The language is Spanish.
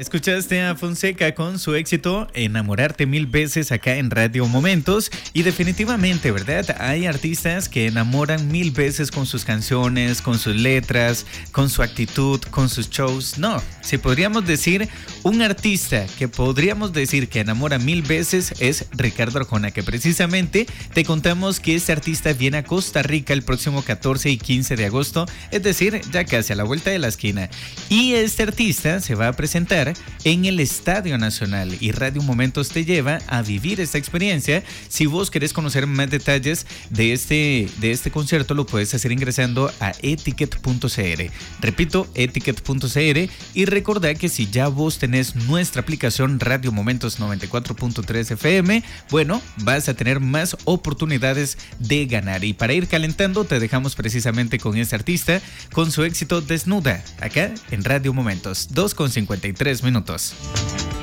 escuchaste a Fonseca con su éxito Enamorarte Mil Veces acá en Radio Momentos. Y definitivamente, ¿verdad? Hay artistas que enamoran mil veces con sus canciones, con sus letras, con su actitud, con sus shows. No, si podríamos decir un artista que podríamos decir que enamora mil veces es Ricardo Arjona, que precisamente te contamos que este artista viene a Costa Rica el próximo 14 y 15 de agosto, es decir, ya casi a la vuelta de la esquina. Y este artista se va a presentar en el Estadio Nacional y Radio Momentos te lleva a vivir esta experiencia. Si vos querés conocer más detalles de este concierto, lo puedes hacer ingresando a etiquet.cr. Repito, etiquet.cr, y recordá que si ya vos tenés nuestra aplicación Radio Momentos 94.3 FM, bueno, vas a tener más oportunidades de ganar. Y para ir calentando, te dejamos precisamente con este artista, con su éxito Desnuda, acá en Radio Momentos, 2:53 minutos.